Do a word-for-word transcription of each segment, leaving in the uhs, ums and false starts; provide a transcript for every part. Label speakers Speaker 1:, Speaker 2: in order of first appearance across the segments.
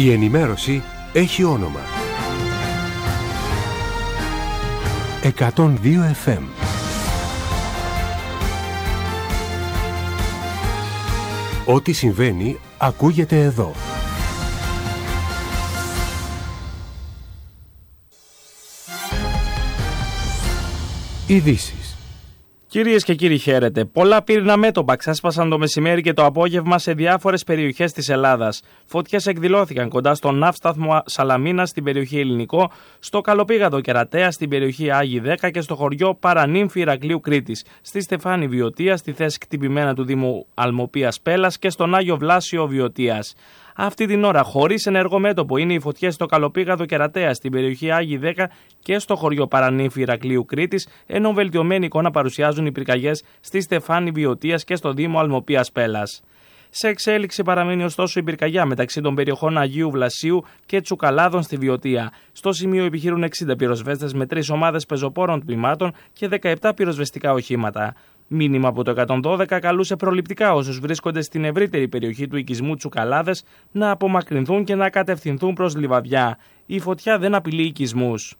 Speaker 1: Η ενημέρωση έχει όνομα. εκατόν δύο εφ εμ. Ό,τι συμβαίνει ακούγεται εδώ. Ειδήσεις.
Speaker 2: Κυρίες και κύριοι, χαίρετε. Πολλά πύρνα μέτωπα ξέσπασαν το μεσημέρι και το απόγευμα σε διάφορες περιοχές της Ελλάδας. Φωτιές εκδηλώθηκαν κοντά στον ναύσταθμο Σαλαμίνα στην περιοχή Ελληνικό, στο Καλοπήγαδο Κερατέα στην περιοχή Άγιοι δέκα και στο χωριό Παρανύμφη Ηρακλείου Κρήτης, στη Στεφάνη Βιωτία, στη θέση κτυπημένα του Δήμου Αλμοπίας Πέλας και στον Άγιο Βλάσιο Βιωτίας. Αυτή την ώρα, χωρίς ενεργό μέτωπο, είναι οι φωτιές στο Καλοπήγαδο Κερατέα στην περιοχή Άγιοι δέκα και στο χωριό Παρανύμφη Ηρακλείου Κρήτης, ενώ βελτιωμένη εικόνα παρουσιάζουν οι πυρκαγιές στη Στεφάνη Βιωτίας και στο Δήμο Αλμοπίας Πέλας. Σε εξέλιξη παραμένει ωστόσο η πυρκαγιά μεταξύ των περιοχών Αγίου Βλασίου και Τσουκαλάδων στη Βιωτία. Στο σημείο επιχειρούν εξήντα πυροσβέστες με τρεις ομάδες πεζοπόρων τμήματων και δεκαεπτά πυροσβεστικά οχήματα. Μήνυμα από το εκατόν δώδεκα καλούσε προληπτικά όσους βρίσκονται στην ευρύτερη περιοχή του οικισμού Τσουκαλάδες να απομακρυνθούν και να κατευθυνθούν προς Λιβαδιά. Η φωτιά δεν απειλεί οικισμούς.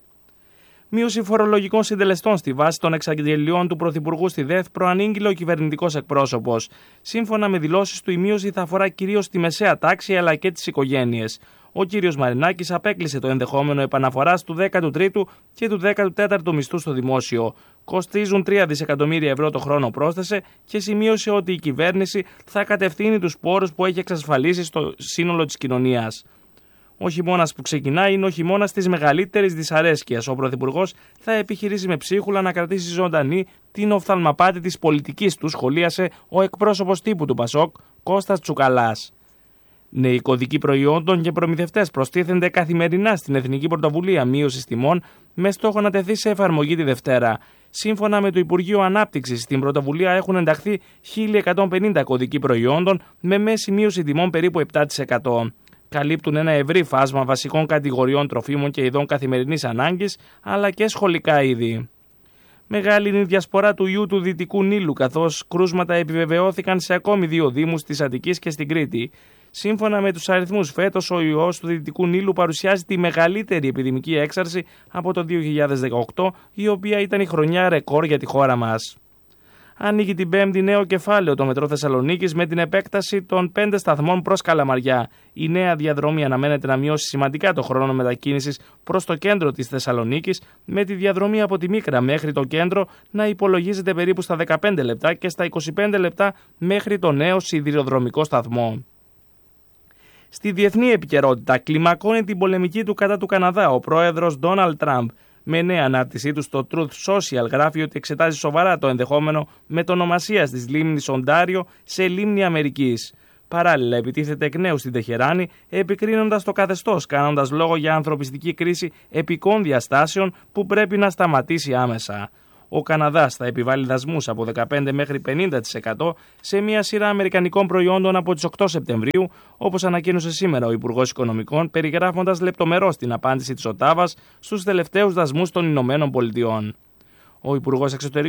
Speaker 2: Μείωση φορολογικών συντελεστών στη βάση των εξαγγελιών του Πρωθυπουργού στη ΔΕΘ προανήγγειλε ο κυβερνητικός εκπρόσωπος. Σύμφωνα με δηλώσεις του, η μείωση θα αφορά κυρίως τη μεσαία τάξη αλλά και τις οικογένειες. Ο κύριος Μαρινάκης απέκλεισε το ενδεχόμενο επαναφοράς του δέκατου τρίτου και του δέκατου τέταρτου μισθού στο δημόσιο. Κοστίζουν τρία δισεκατομμύρια ευρώ το χρόνο, πρόσθεσε, και σημείωσε ότι η κυβέρνηση θα κατευθύνει τους πόρους που έχει εξασφαλίσει στο σύνολο της κοινωνίας. Ο χειμώνας που ξεκινάει είναι ο χειμώνας της μεγαλύτερης δυσαρέσκειας. Ο Πρωθυπουργός θα επιχειρήσει με ψίχουλα να κρατήσει ζωντανή την οφθαλμαπάτη της πολιτικής του, σχολίασε ο εκπρόσωπος τύπου του Πασόκ, Κώστας Τσουκαλάς. Νέοι κωδικοί προϊόντων και προμηθευτές προστίθενται καθημερινά στην Εθνική Πρωτοβουλία Μείωσης Τιμών με στόχο να τεθεί σε εφαρμογή τη Δευτέρα. Σύμφωνα με το Υπουργείο Ανάπτυξης, στην πρωτοβουλία έχουν ενταχθεί χίλια εκατόν πενήντα κωδικοί προϊόντων με μέση μείωση τιμών περίπου επτά τοις εκατό. Καλύπτουν ένα ευρύ φάσμα βασικών κατηγοριών τροφίμων και ειδών καθημερινής ανάγκης, αλλά και σχολικά είδη. Μεγάλη είναι η διασπορά του ιού του Δυτικού Νείλου, καθώς κρούσματα επιβεβαιώθηκαν σε ακόμη δύο δήμους της Αττικής και στην Κρήτη. Σύμφωνα με τους αριθμούς, φέτος ο ιός του Δυτικού Νείλου παρουσιάζει τη μεγαλύτερη επιδημική έξαρση από το δύο χιλιάδες δεκαοκτώ, η οποία ήταν η χρονιά ρεκόρ για τη χώρα μας. Ανοίγει την Πέμπτη νέο κεφάλαιο το μετρό Θεσσαλονίκης με την επέκταση των πέντε σταθμών προς Καλαμαριά. Η νέα διαδρομή αναμένεται να μειώσει σημαντικά το χρόνο μετακίνησης προς το κέντρο της Θεσσαλονίκης, με τη διαδρομή από τη Μίκρα μέχρι το κέντρο να υπολογίζεται περίπου στα δεκαπέντε λεπτά και στα είκοσι πέντε λεπτά μέχρι το νέο σιδηροδρομικό σταθμό. Στη διεθνή επικαιρότητα, κλιμακώνει την πολεμική του κατά του Καναδά ο πρόεδρος Ντόναλντ Τραμπ. Με νέα ανάρτησή του στο Truth Social γράφει ότι εξετάζει σοβαρά το ενδεχόμενο μετονομασίας της λίμνης Οντάριο σε λίμνη Αμερικής. Παράλληλα, επιτίθεται εκ νέου στην Τεχεράνη, επικρίνοντας το καθεστώς, κάνοντας λόγο για ανθρωπιστική κρίση επικών διαστάσεων που πρέπει να σταματήσει άμεσα. Ο Καναδάς θα επιβάλλει δασμούς από δεκαπέντε μέχρι πενήντα τοις εκατό σε μια σειρά αμερικανικών προϊόντων από τις οκτώ Σεπτεμβρίου, όπως ανακοίνωσε σήμερα ο Υπουργός Οικονομικών, περιγράφοντας λεπτομερώς την απάντηση της Οτάβας στους τελευταίους δασμούς των Ηνωμένων Πολιτειών. Ο Υπουργός Εξωτερικών